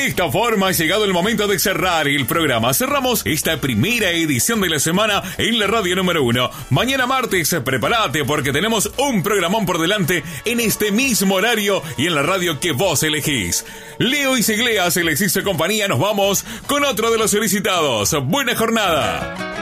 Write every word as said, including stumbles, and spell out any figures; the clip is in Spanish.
De esta forma ha llegado el momento de cerrar el programa. Cerramos esta primera edición de la semana en la radio número uno. Mañana martes, prepárate porque tenemos un programón por delante en este mismo horario y en la radio que vos elegís. Leo Iglesias, les hizo compañía. Nos vamos con otro de los solicitados. Buena jornada.